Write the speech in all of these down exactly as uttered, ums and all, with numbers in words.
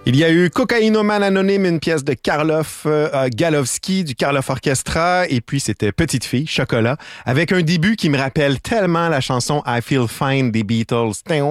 Il y a eu Cocaïnoman Anonyme, une pièce de Karloff euh, Galowski du Karloff Orchestra, et puis c'était Petite Fille, Chocolat, avec un début qui me rappelle tellement la chanson I Feel Fine des Beatles.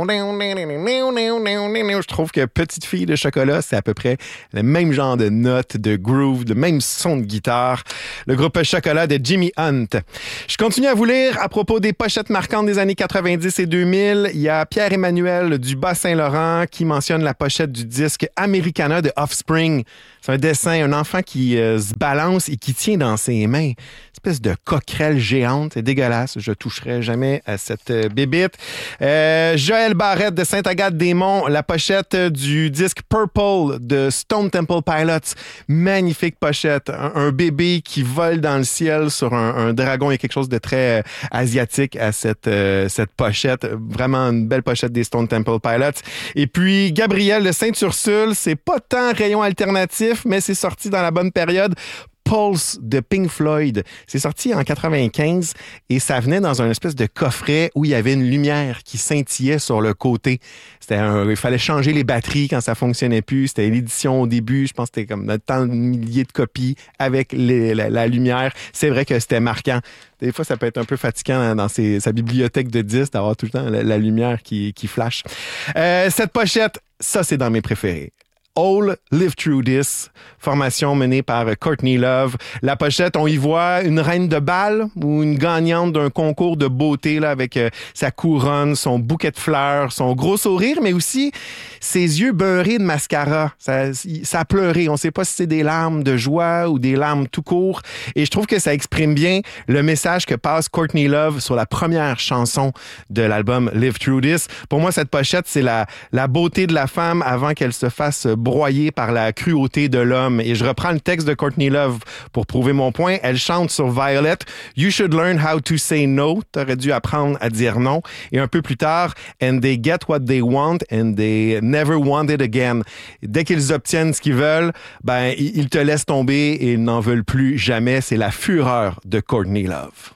Je trouve que Petite Fille de Chocolat, c'est à peu près le même genre de notes, de groove, le même son de guitare. Le groupe Chocolat de Jimmy Hunt. Je continue à vous lire à propos des pochettes marquantes des années quatre-vingt-dix et deux mille. Il y a Pierre-Emmanuel du Bas-Saint-Laurent qui mentionne la pochette du disque Americana de Offspring. C'est un dessin, un enfant qui euh, se balance et qui tient dans ses mains une espèce de coquerelle géante. C'est dégueulasse. Je toucherai jamais à cette euh, bébite. Euh, Joël Barrette de Sainte-Agathe-des-Monts, la pochette du disque Purple de Stone Temple Pilots. Magnifique pochette. Un, un bébé qui vole dans le ciel sur un, un dragon. Il y a quelque chose de très euh, asiatique à cette, euh, cette pochette. Vraiment une belle pochette des Stone Temple Pilots. Et puis, Gabriel de Sainte-Ursule, c'est pas tant rayon alternatif, mais c'est sorti dans la bonne période. Pulse de Pink Floyd. C'est sorti en quatre-vingt-quinze et ça venait dans un espèce de coffret où il y avait une lumière qui scintillait sur le côté. C'était un, il fallait changer les batteries quand ça fonctionnait plus. C'était l'édition au début. Je pense que c'était comme tant de milliers de copies avec les, la, la lumière. C'est vrai que c'était marquant. Des fois, ça peut être un peu fatigant dans ses, sa bibliothèque de disques d'avoir tout le temps la, la lumière qui, qui flash. Euh, cette pochette, ça, c'est dans mes préférés. All Live Through This, formation menée par Courtney Love. La pochette, on y voit une reine de bal ou une gagnante d'un concours de beauté là, avec euh, sa couronne, son bouquet de fleurs, son gros sourire, mais aussi ses yeux beurrés de mascara. Ça, ça a pleuré. On ne sait pas si c'est des larmes de joie ou des larmes tout court. Et je trouve que ça exprime bien le message que passe Courtney Love sur la première chanson de l'album Live Through This. Pour moi, cette pochette, c'est la, la beauté de la femme avant qu'elle se fasse broyée par la cruauté de l'homme. Et je reprends le texte de Courtney Love pour prouver mon point. Elle chante sur Violet, « You should learn how to say no ». T'aurais dû apprendre à dire non. Et un peu plus tard, « And they get what they want and they never want it again ». Dès qu'ils obtiennent ce qu'ils veulent, ben, ils te laissent tomber et ils n'en veulent plus jamais. C'est la fureur de Courtney Love.